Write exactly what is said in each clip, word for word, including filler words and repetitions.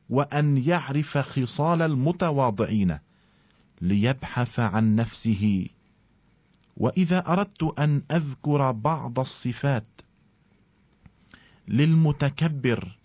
وأن يعرف خصال المتواضعين ليبحث عن نفسه. وإذا أردت أن أذكر بعض الصفات للمتكبر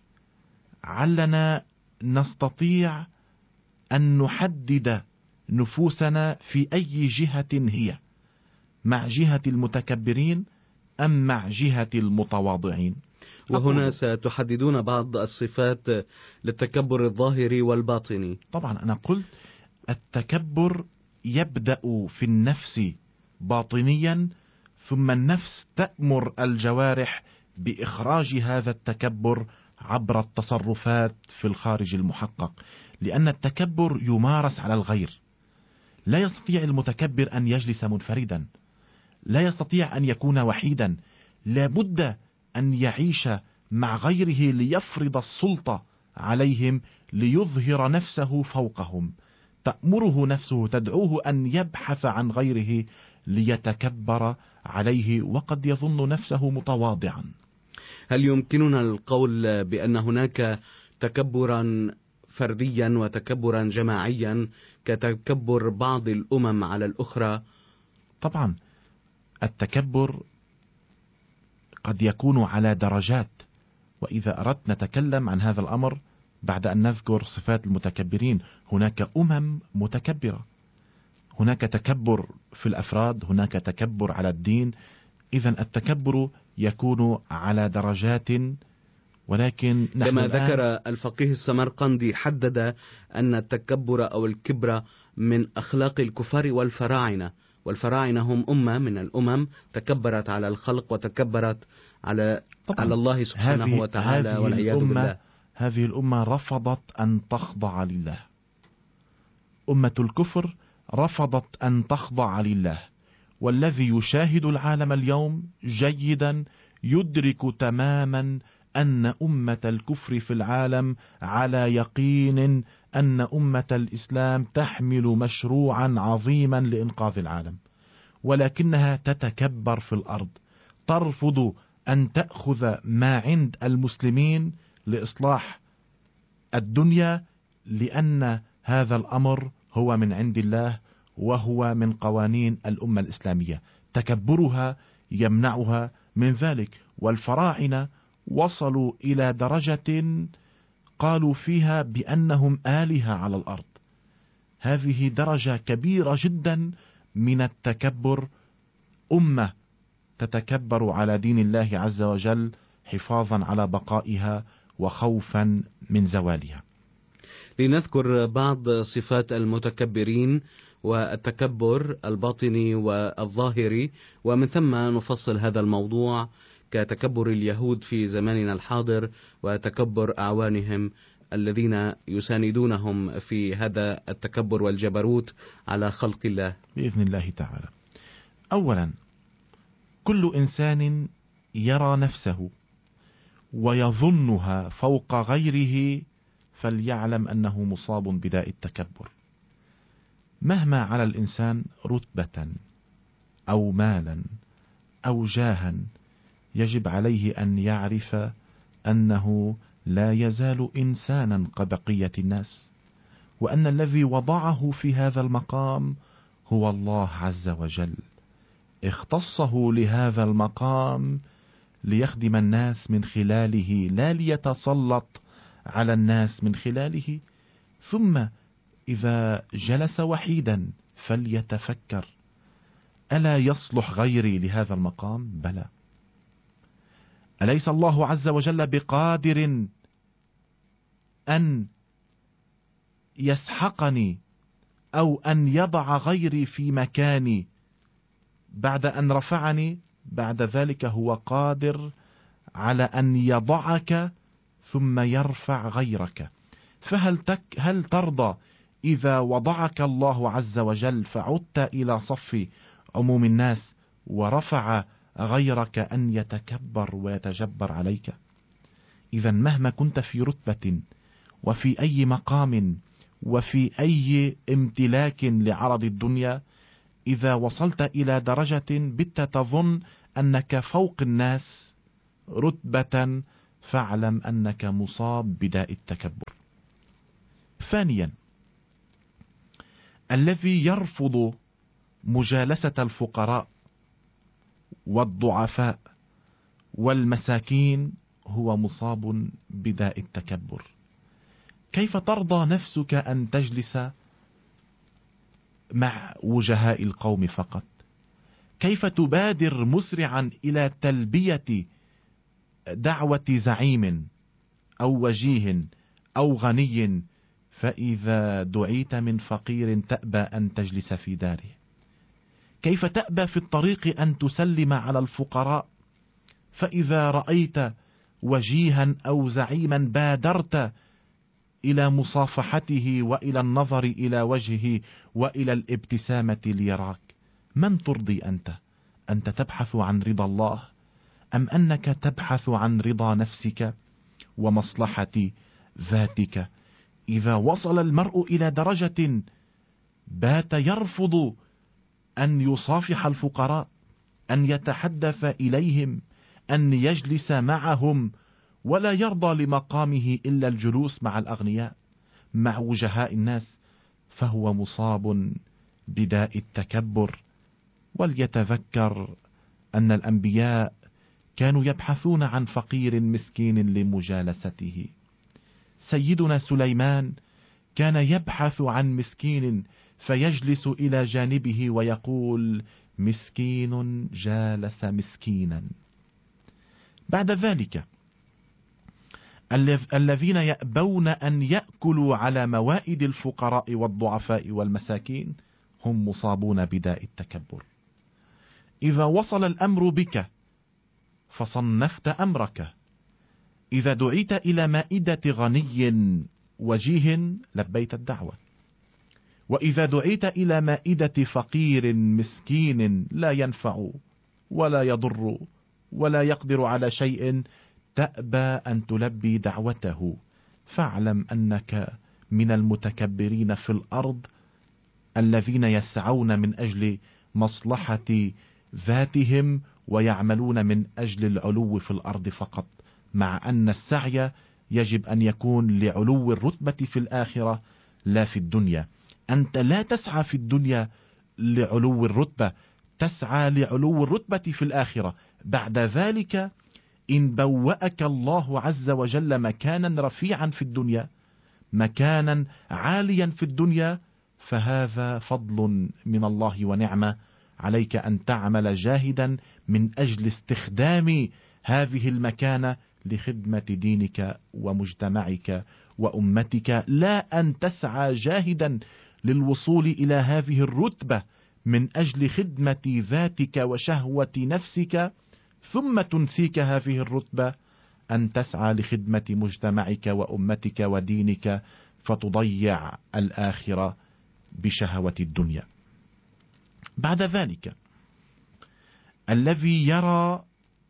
علنا نستطيع أن نحدد نفوسنا في أي جهة هي، مع جهة المتكبرين أم مع جهة المتواضعين. وهنا ستحددون بعض الصفات للتكبر الظاهري والباطني. طبعا أنا قلت التكبر يبدأ في النفس باطنيا، ثم النفس تأمر الجوارح بإخراج هذا التكبر عبر التصرفات في الخارج المحقق، لأن التكبر يمارس على الغير. لا يستطيع المتكبر أن يجلس منفردا، لا يستطيع أن يكون وحيدا، لابد أن يعيش مع غيره ليفرض السلطة عليهم، ليظهر نفسه فوقهم. تأمره نفسه، تدعوه أن يبحث عن غيره ليتكبر عليه، وقد يظن نفسه متواضعا. هل يمكننا القول بأن هناك تكبرا فرديا وتكبرا جماعيا كتكبر بعض الأمم على الأخرى؟ طبعا التكبر قد يكون على درجات، وإذا أردت نتكلم عن هذا الأمر بعد أن نذكر صفات المتكبرين. هناك أمم متكبرة، هناك تكبر في الأفراد، هناك تكبر على الدين. إذن التكبر يكون على درجات، ولكن كما ذكر الفقيه السمرقندي حدد أن التكبر أو الكبر من أخلاق الكفار والفراعنة، والفراعنة هم أمة من الأمم تكبرت على الخلق وتكبرت على على الله سبحانه وتعالى والعياذ بالله. هذه الأمة رفضت أن تخضع لله. أمة الكفر رفضت أن تخضع لله، والذي يشاهد العالم اليوم جيدا يدرك تماما أن أمة الكفر في العالم على يقين أن أمة الإسلام تحمل مشروعا عظيما لإنقاذ العالم، ولكنها تتكبر في الأرض، ترفض أن تأخذ ما عند المسلمين لإصلاح الدنيا، لأن هذا الأمر هو من عند الله وهو من قوانين الأمة الإسلامية. تكبرها يمنعها من ذلك. والفراعنة وصلوا إلى درجة قالوا فيها بأنهم آلهة على الأرض. هذه درجة كبيرة جدا من التكبر. أمة تتكبر على دين الله عز وجل حفاظا على بقائها وخوفا من زوالها. لنذكر بعض صفات المتكبرين والتكبر الباطني والظاهري، ومن ثم نفصل هذا الموضوع كتكبر اليهود في زماننا الحاضر وتكبر أعوانهم الذين يساندونهم في هذا التكبر والجبروت على خلق الله بإذن الله تعالى. أولا، كل إنسان يرى نفسه ويظنها فوق غيره فليعلم أنه مصاب بداء التكبر. مهما على الإنسان رتبة أو مالا أو جاها، يجب عليه أن يعرف أنه لا يزال إنسانا كبقية الناس، وأن الذي وضعه في هذا المقام هو الله عز وجل، اختصه لهذا المقام ليخدم الناس من خلاله، لا ليتسلط على الناس من خلاله. ثم إذا جلس وحيدا فليتفكر: ألا يصلح غيري لهذا المقام؟ بلى. أليس الله عز وجل بقادر أن يسحقني أو أن يضع غيري في مكاني بعد أن رفعني؟ بعد ذلك هو قادر على أن يضعك ثم يرفع غيرك. فهل تك هل ترضى إذا وضعك الله عز وجل فعدت إلى صف عموم الناس ورفع غيرك أن يتكبر ويتجبر عليك؟ إذا مهما كنت في رتبة وفي أي مقام وفي أي امتلاك لعرض الدنيا، إذا وصلت إلى درجة بت تظن أنك فوق الناس رتبة، فاعلم أنك مصاب بداء التكبر. ثانيا، الذي يرفض مجالسة الفقراء والضعفاء والمساكين هو مصاب بداء التكبر. كيف ترضى نفسك أن تجلس مع وجهاء القوم فقط؟ كيف تبادر مسرعا إلى تلبية دعوة زعيم أو وجيه أو غني، فإذا دعيت من فقير تأبى أن تجلس في داره؟ كيف تأبى في الطريق أن تسلم على الفقراء، فإذا رأيت وجيها أو زعيما بادرت إلى مصافحته وإلى النظر إلى وجهه وإلى الابتسامة ليراك؟ من ترضي أنت؟ أنت تبحث عن رضا الله أم أنك تبحث عن رضا نفسك ومصلحة ذاتك؟ إذا وصل المرء إلى درجة بات يرفض أن يصافح الفقراء، أن يتحدث إليهم، أن يجلس معهم، ولا يرضى لمقامه إلا الجلوس مع الأغنياء مع وجهاء الناس، فهو مصاب بداء التكبر. وليتذكر أن الأنبياء كانوا يبحثون عن فقير مسكين لمجالسته. سيدنا سليمان كان يبحث عن مسكين فيجلس إلى جانبه ويقول: مسكين جالس مسكينا. بعد ذلك الذين يأبون أن يأكلوا على موائد الفقراء والضعفاء والمساكين هم مصابون بداء التكبر. إذا وصل الأمر بك فصنفت أمرك، إذا دعيت إلى مائدة غني وجيه لبيت الدعوة، وإذا دعيت إلى مائدة فقير مسكين لا ينفع ولا يضر ولا يقدر على شيء تأبى أن تلبي دعوته، فاعلم أنك من المتكبرين في الأرض الذين يسعون من أجل مصلحة ذاتهم ويعملون من أجل العلو في الأرض فقط، مع أن السعي يجب أن يكون لعلو الرتبة في الآخرة لا في الدنيا. أنت لا تسعى في الدنيا لعلو الرتبة، تسعى لعلو الرتبة في الآخرة. بعد ذلك إن بوأك الله عز وجل مكانا رفيعا في الدنيا، مكانا عاليا في الدنيا، فهذا فضل من الله ونعمة، عليك أن تعمل جاهدا من أجل استخدام هذه المكانة لخدمة دينك ومجتمعك وأمتك، لا أن تسعى جاهدا للوصول إلى هذه الرتبة من أجل خدمة ذاتك وشهوة نفسك ثم تنسيك هذه الرتبة أن تسعى لخدمة مجتمعك وأمتك ودينك فتضيع الآخرة بشهوة الدنيا. بعد ذلك الذي يرى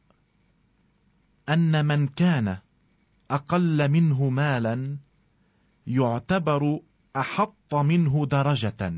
أن من كان أقل منه مالا يعتبر أحط منه درجة،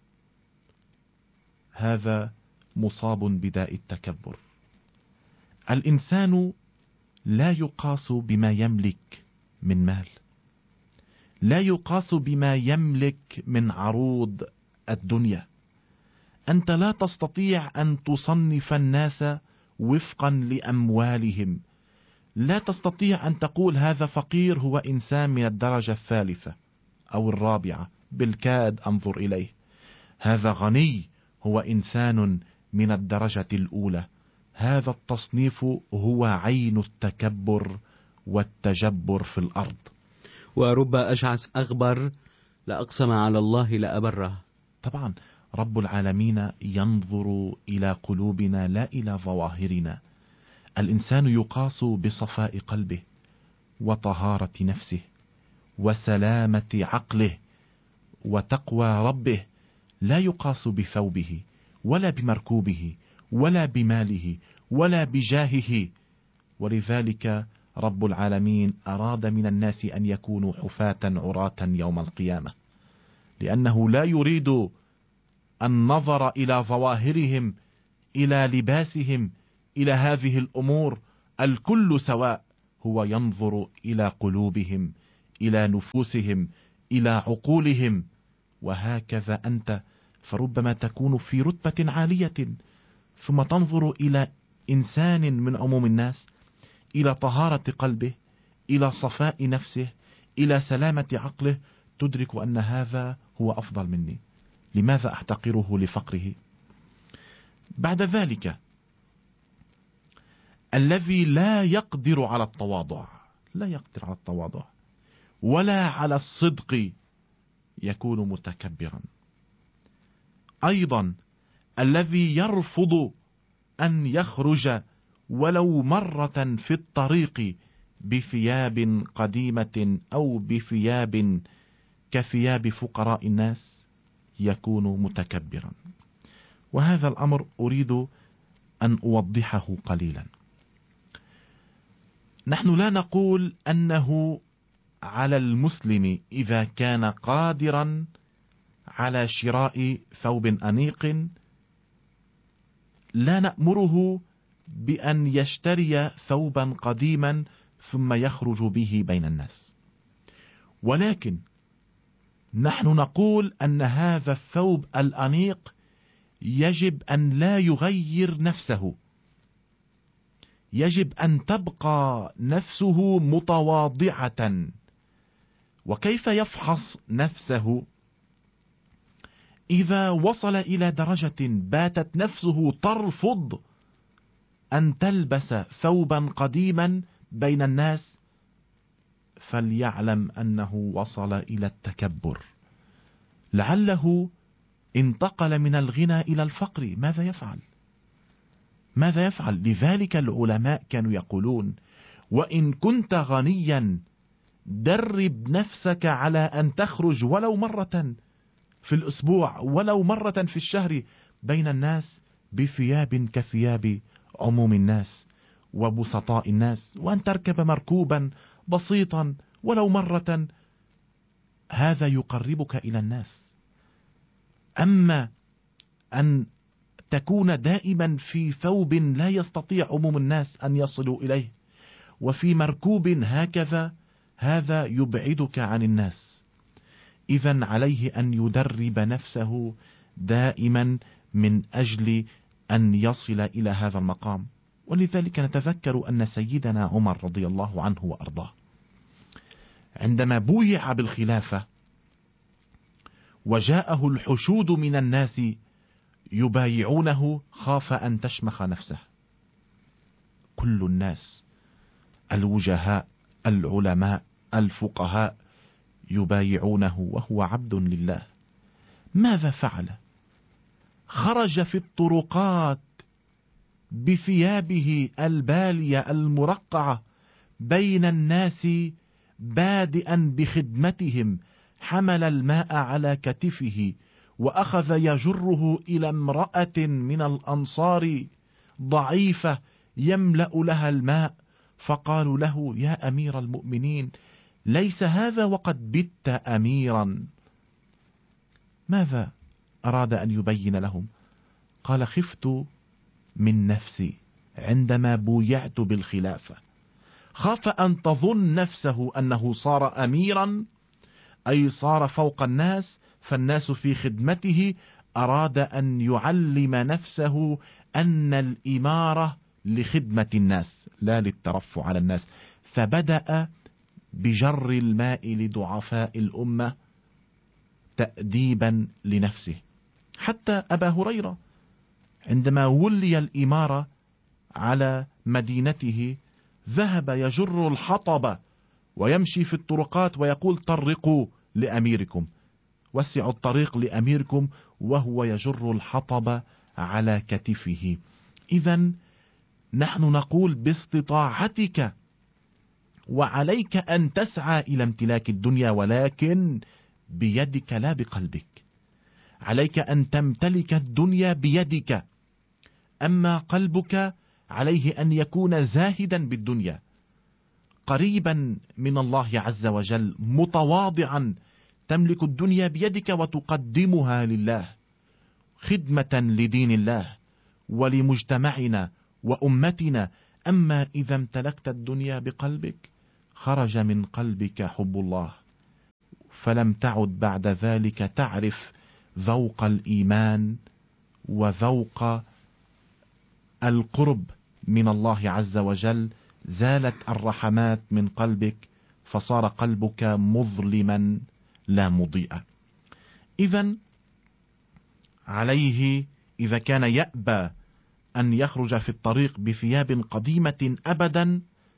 هذا مصاب بداء التكبر. الإنسان لا يقاس بما يملك من مال، لا يقاس بما يملك من عروض الدنيا. أنت لا تستطيع أن تصنف الناس وفقا لأموالهم، لا تستطيع أن تقول هذا فقير هو إنسان من الدرجة الثالثة أو الرابعة بالكاد أنظر إليه، هذا غني هو إنسان من الدرجة الأولى. هذا التصنيف هو عين التكبر والتجبر في الأرض. ورب أشعث أغبر لأقسم على الله لأبره. طبعا رب العالمين ينظر إلى قلوبنا لا إلى ظواهرنا. الإنسان يقاس بصفاء قلبه وطهارة نفسه وسلامة عقله وتقوى ربه، لا يقاس بثوبه ولا بمركوبه ولا بماله ولا بجاهه. ولذلك رب العالمين أراد من الناس أن يكونوا حفاة عراة يوم القيامة، لأنه لا يريد النظر إلى ظواهرهم، إلى لباسهم، إلى هذه الأمور. الكل سواء، هو ينظر إلى قلوبهم، إلى نفوسهم، إلى عقولهم. وهكذا أنت، فربما تكون في رتبة عالية ثم تنظر إلى إنسان من عموم الناس، إلى طهارة قلبه، إلى صفاء نفسه، إلى سلامة عقله، تدرك أن هذا هو أفضل مني. لماذا أحتقره لفقره؟ بعد ذلك الذي لا يقدر على التواضع، لا يقدر على التواضع ولا على الصدق يكون متكبرا. أيضا الذي يرفض أن يخرج ولو مرة في الطريق بثياب قديمة أو بثياب كثياب فقراء الناس يكون متكبرا. وهذا الأمر أريد أن أوضحه قليلا. نحن لا نقول أنه على المسلم إذا كان قادرا على شراء ثوب أنيق لا نأمره بأن يشتري ثوبا قديما ثم يخرج به بين الناس، ولكن نحن نقول أن هذا الثوب الأنيق يجب أن لا يغير نفسه، يجب أن تبقى نفسه متواضعة. وكيف يفحص نفسه؟ إذا وصل إلى درجة باتت نفسه ترفض أن تلبس ثوبا قديما بين الناس، فليعلم أنه وصل إلى التكبر. لعله انتقل من الغنى إلى الفقر. ماذا يفعل؟ ماذا يفعل؟ لذلك العلماء كانوا يقولون: وإن كنت غنيا درب نفسك على أن تخرج ولو مرة في الأسبوع، ولو مرة في الشهر بين الناس بثياب كثياب عموم الناس وبسطاء الناس، وأن تركب مركوبا بسيطا ولو مرة. هذا يقربك إلى الناس. أما أن تكون دائما في ثوب لا يستطيع عموم الناس أن يصلوا إليه وفي مركوب هكذا، هذا يبعدك عن الناس. إذن عليه أن يدرب نفسه دائما من أجل أن يصل إلى هذا المقام. ولذلك نتذكر أن سيدنا عمر رضي الله عنه وأرضاه عندما بويع بالخلافة وجاءه الحشود من الناس يبايعونه خاف أن تشمخ نفسه. كل الناس الوجهاء العلماء الفقهاء يبايعونه وهو عبد لله. ماذا فعل؟ خرج في الطرقات بثيابه البالية المرقعة بين الناس بادئا بخدمتهم، حمل الماء على كتفه وأخذ يجره إلى امرأة من الأنصار ضعيفة يملأ لها الماء، فقالوا له: يا أمير المؤمنين، ليس هذا وقد بت أميرا. ماذا أراد أن يبين لهم؟ قال: خفت من نفسي عندما بويعت بالخلافة، خاف أن تظن نفسه أنه صار أميرا، أي صار فوق الناس، فالناس في خدمته. أراد أن يعلم نفسه أن الإمارة لخدمة الناس لا للترفع على الناس، فبدأ بجر الماء لضعفاء الأمة تأديبا لنفسه. حتى أبا هريرة عندما ولي الإمارة على مدينته ذهب يجر الحطب ويمشي في الطرقات ويقول: طرقوا لأميركم، وسعوا الطريق لأميركم، وهو يجر الحطب على كتفه. إذن نحن نقول باستطاعتك وعليك أن تسعى إلى امتلاك الدنيا، ولكن بيدك لا بقلبك. عليك أن تمتلك الدنيا بيدك، أما قلبك عليه أن يكون زاهدا بالدنيا، قريبا من الله عز وجل، متواضعا، تملك الدنيا بيدك وتقدمها لله خدمة لدين الله ولمجتمعنا وأمتنا. أما إذا امتلكت الدنيا بقلبك خرج من قلبك حب الله، فلم تعد بعد ذلك تعرف ذوق الإيمان وذوق القرب من الله عز وجل. زالت الرحمات من قلبك فصار قلبك مظلما لا مضيئا. إذن عليه إذا كان يأبى أن يخرج في الطريق بثياب قديمة أبدا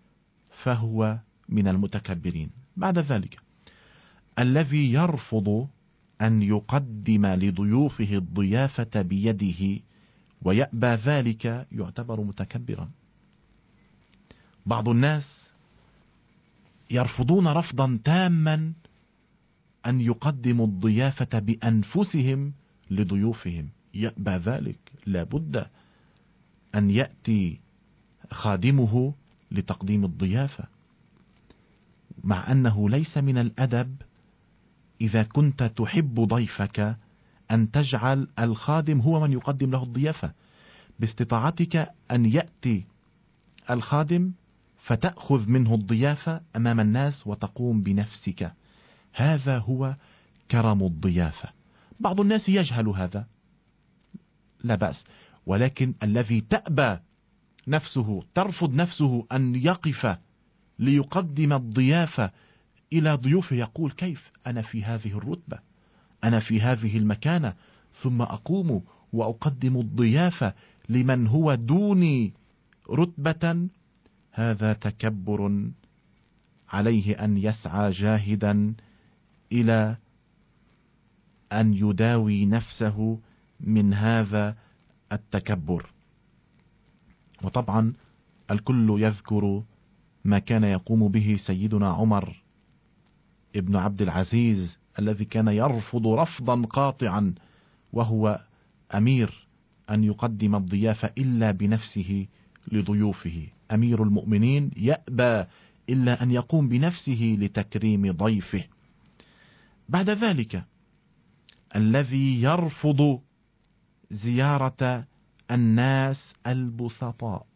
فهو من المتكبرين. بعد ذلك الذي يرفض أن يقدم لضيوفه الضيافة بيده ويأبى ذلك يعتبر متكبرا. بعض الناس يرفضون رفضا تاما أن يقدموا الضيافة بأنفسهم لضيوفهم، يأبى ذلك، لابد أن يأتي خادمه لتقديم الضيافة، مع أنه ليس من الأدب إذا كنت تحب ضيفك أن تجعل الخادم هو من يقدم له الضيافة. باستطاعتك أن يأتي الخادم فتأخذ منه الضيافة أمام الناس وتقوم بنفسك، هذا هو كرم الضيافة. بعض الناس يجهل هذا، لا بأس، ولكن الذي تأبى نفسه ترفض نفسه أن يقف ليقدم الضيافة إلى ضيوفه يقول كيف أنا في هذه الرتبة، أنا في هذه المكانة، ثم أقوم وأقدم الضيافة لمن هو دوني رتبة، هذا تكبر عليه أن يسعى جاهدا إلى أن يداوي نفسه من هذا التكبر. وطبعا الكل يذكر ما كان يقوم به سيدنا عمر ابن عبد العزيز الذي كان يرفض رفضا قاطعا وهو أمير أن يقدم الضيافة إلا بنفسه لضيوفه. أمير المؤمنين يأبى إلا أن يقوم بنفسه لتكريم ضيفه. بعد ذلك الذي يرفض زيارة الناس البسطاء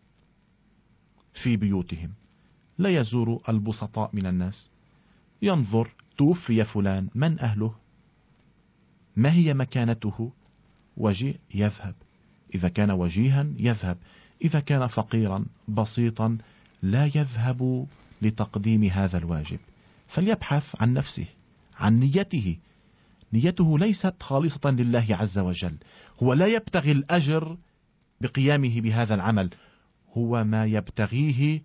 في بيوتهم، لا يزور البسطاء من الناس، ينظر توفي فلان، من أهله، ما هي مكانته، وجيه يذهب، إذا كان وجيها يذهب، إذا كان فقيرا بسيطا لا يذهب لتقديم هذا الواجب. فليبحث عن نفسه، عن نيته، نيته ليست خالصة لله عز وجل، هو لا يبتغي الأجر بقيامه بهذا العمل، هو ما يبتغيه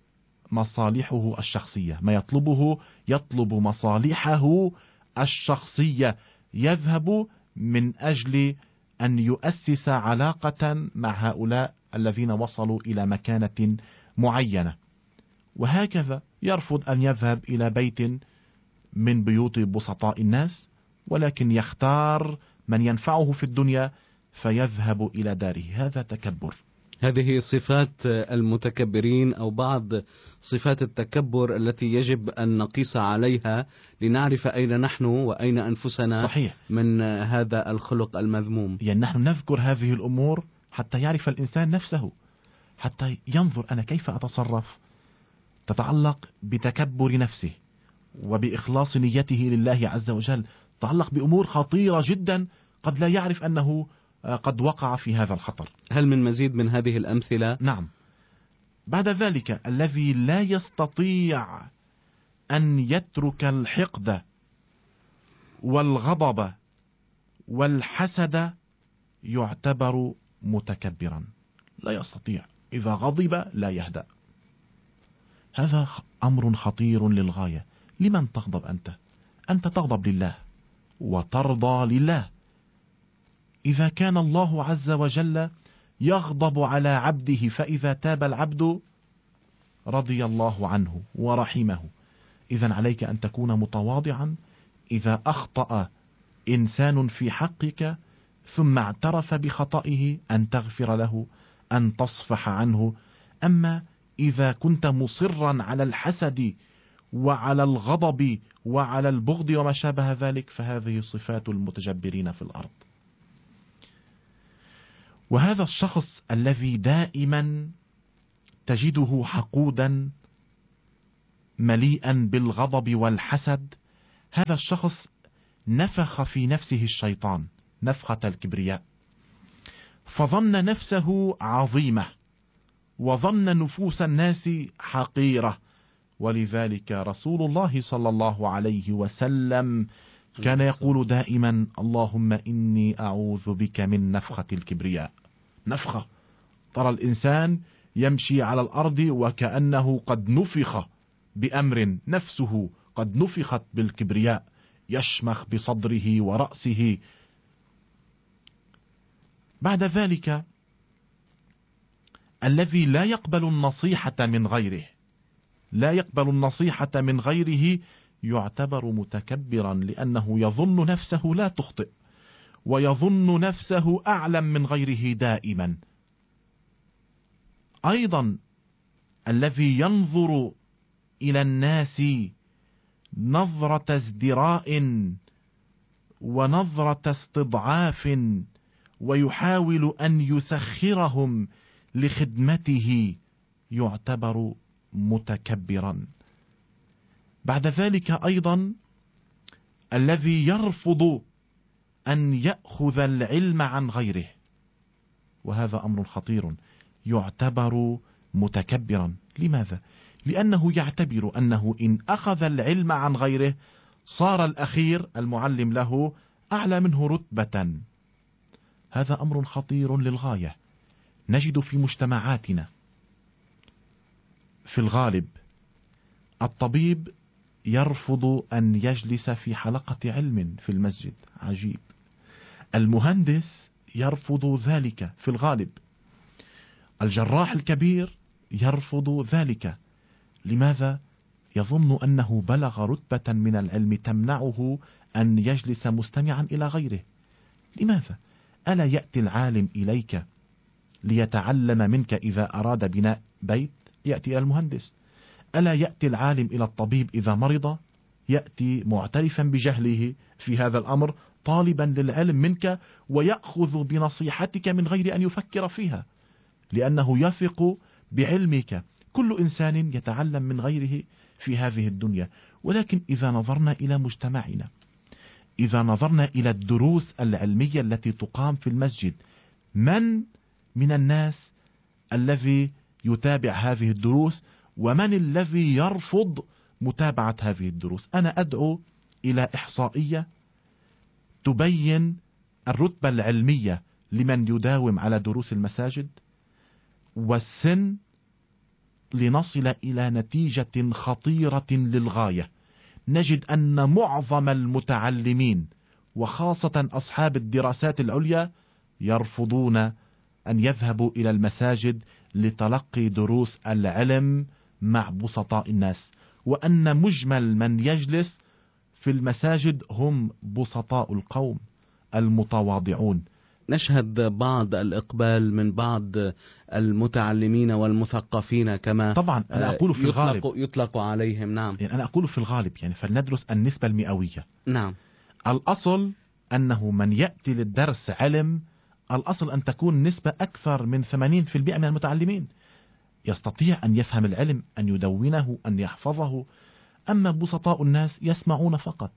مصالحه الشخصية، ما يطلبه يطلب مصالحه الشخصية، يذهب من أجل أن يؤسس علاقة مع هؤلاء الذين وصلوا إلى مكانة معينة. وهكذا يرفض أن يذهب إلى بيت من بيوت بسطاء الناس، ولكن يختار من ينفعه في الدنيا فيذهب إلى داره، هذا تكبر. هذه صفات المتكبرين أو بعض صفات التكبر التي يجب أن نقيس عليها لنعرف أين نحن وأين أنفسنا. صحيح. من هذا الخلق المذموم. يعني نحن نذكر هذه الأمور حتى يعرف الإنسان نفسه، حتى ينظر أنا كيف أتصرف، تتعلق بتكبر نفسه وبإخلاص نيته لله عز وجل، تتعلق بأمور خطيرة جدا قد لا يعرف أنه قد وقع في هذا الخطر. هل من مزيد من هذه الأمثلة؟ نعم. بعد ذلك الذي لا يستطيع أن يترك الحقد والغضب والحسد يعتبر متكبرا، لا يستطيع، إذا غضب لا يهدأ، هذا أمر خطير للغاية. لمن تغضب أنت؟ أنت تغضب لله وترضى لله. إذا كان الله عز وجل يغضب على عبده فإذا تاب العبد رضي الله عنه ورحمه، إذن عليك أن تكون متواضعا. إذا أخطأ إنسان في حقك ثم اعترف بخطئه أن تغفر له، أن تصفح عنه. أما إذا كنت مصرا على الحسد وعلى الغضب وعلى البغض وما شابه ذلك فهذه صفات المتجبرين في الأرض. وهذا الشخص الذي دائما تجده حقودا مليئا بالغضب والحسد، هذا الشخص نفخ في نفسه الشيطان نفخة الكبرياء، فظن نفسه عظيمة وظن نفوس الناس حقيرة. ولذلك رسول الله صلى الله عليه وسلم كان يقول دائما: اللهم إني أعوذ بك من نفخة الكبرياء. نفخة، ترى الإنسان يمشي على الأرض وكأنه قد نفخ بأمر، نفسه قد نفخت بالكبرياء، يشمخ بصدره ورأسه. بعد ذلك الذي لا يقبل النصيحة من غيره لا يقبل النصيحة من غيره يعتبر متكبرا، لأنه يظن نفسه لا تخطئ ويظن نفسه أعلم من غيره دائما. أيضا الذي ينظر إلى الناس نظرة ازدراء ونظرة استضعاف ويحاول أن يسخرهم لخدمته يعتبر متكبرا. بعد ذلك أيضا الذي يرفض أن يأخذ العلم عن غيره، وهذا أمر خطير، يعتبر متكبرا. لماذا؟ لأنه يعتبر أنه إن أخذ العلم عن غيره صار الأخير المعلم له أعلى منه رتبة. هذا أمر خطير للغاية. نجد في مجتمعاتنا في الغالب الطبيب يرفض أن يجلس في حلقة علم في المسجد، عجيب. المهندس يرفض ذلك في الغالب. الجراح الكبير يرفض ذلك. لماذا؟ يظن أنه بلغ رتبة من العلم تمنعه أن يجلس مستمعا إلى غيره. لماذا؟ ألا يأتي العالم إليك ليتعلم منك إذا أراد بناء بيت؟ يأتي إلى المهندس. ألا يأتي العالم إلى الطبيب إذا مرض؟ يأتي معترفا بجهله في هذا الأمر، طالبا للعلم منك، ويأخذ بنصيحتك من غير أن يفكر فيها، لأنه يثق بعلمك. كل إنسان يتعلم من غيره في هذه الدنيا. ولكن إذا نظرنا إلى مجتمعنا، إذا نظرنا إلى الدروس العلمية التي تقام في المسجد، من من الناس الذي يتابع هذه الدروس ومن الذي يرفض متابعة هذه الدروس؟ أنا أدعو إلى إحصائية تبين الرتبة العلمية لمن يداوم على دروس المساجد والسن، لنصل إلى نتيجة خطيرة للغاية. نجد أن معظم المتعلمين وخاصة أصحاب الدراسات العليا يرفضون أن يذهبوا إلى المساجد لتلقي دروس العلم مع بسطاء الناس، وأن مجمل من يجلس في المساجد هم بسطاء القوم المتواضعون. نشهد بعض الإقبال من بعض المتعلمين والمثقفين كما طبعا أنا أقول في يطلق, الغالب يطلق عليهم. نعم، يعني أنا أقول في الغالب، يعني فلندرس النسبة المئوية. نعم، الأصل أنه من يأتي للدرس علم، الأصل أن تكون نسبة أكثر من ثمانين بالمئة من المتعلمين يستطيع أن يفهم العلم، أن يدونه، أن يحفظه. أما بسطاء الناس يسمعون فقط.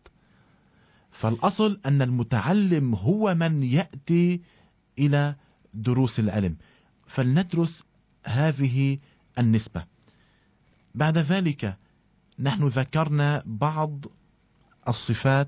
فالأصل أن المتعلم هو من يأتي إلى دروس العلم. فلندرس هذه النسبة. بعد ذلك نحن ذكرنا بعض الصفات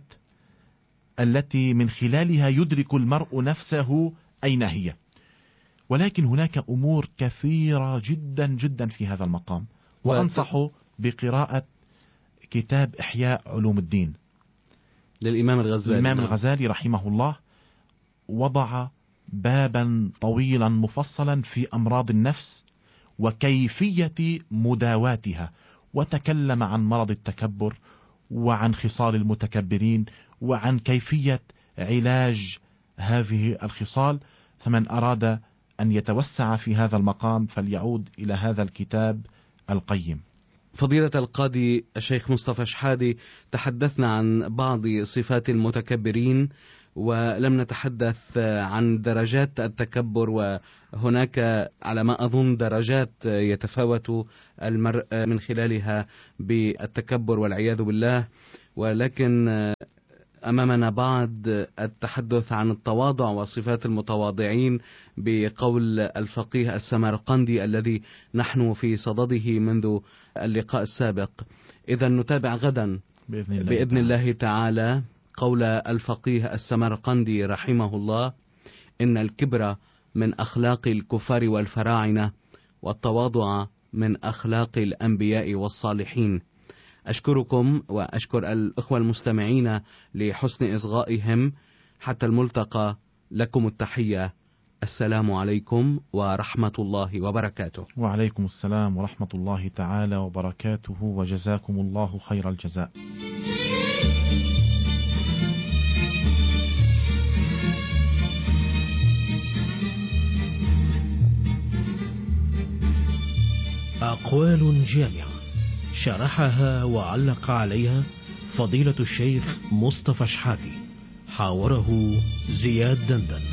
التي من خلالها يدرك المرء نفسه أين هي، ولكن هناك أمور كثيرة جدا جدا في هذا المقام. وأنصح بقراءة كتاب إحياء علوم الدين للإمام الغزالي. الإمام نعم. الغزالي رحمه الله وضع بابا طويلا مفصلا في أمراض النفس وكيفية مداواتها، وتكلم عن مرض التكبر وعن خصال المتكبرين وعن كيفية علاج هذه الخصال. فمن أراد أن يتوسع في هذا المقام فليعود إلى هذا الكتاب القيم. فضيلة القاضي الشيخ مصطفى شحادي، تحدثنا عن بعض صفات المتكبرين ولم نتحدث عن درجات التكبر، وهناك على ما أظن درجات يتفاوت المرء من خلالها بالتكبر والعياذ بالله. ولكن أمامنا بعد التحدث عن التواضع وصفات المتواضعين بقول الفقيه السمرقندي الذي نحن في صدده منذ اللقاء السابق. إذا نتابع غدا بإذن الله, بإذن الله تعالى قول الفقيه السمرقندي رحمه الله: إن الكبر من أخلاق الكفار والفراعنة، والتواضع من أخلاق الأنبياء والصالحين. أشكركم وأشكر الأخوة المستمعين لحسن إصغائهم. حتى الملتقى، لكم التحية. السلام عليكم ورحمة الله وبركاته. وعليكم السلام ورحمة الله تعالى وبركاته، وجزاكم الله خير الجزاء. أقوال جامعة شرحها وعلق عليها فضيلة الشيخ مصطفى شحاتي، حاوره زياد دندن.